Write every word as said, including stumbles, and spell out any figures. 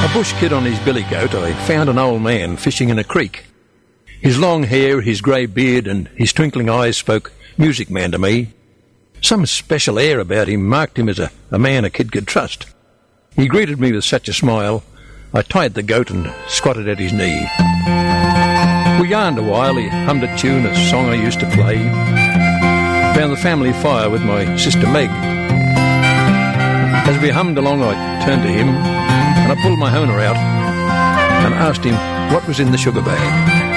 A bush kid on his billy goat, I found an old man fishing in a creek. His long hair, his grey beard and his twinkling eyes spoke music man to me. Some special air about him marked him as a, a man a kid could trust. He greeted me with such a smile, I tied the goat and squatted at his knee. We yarned a while, he hummed a tune, a song I used to play. Found the family fire with my sister Meg. As we hummed along, I turned to him and I pulled my honer out and asked him what was in the sugar bag.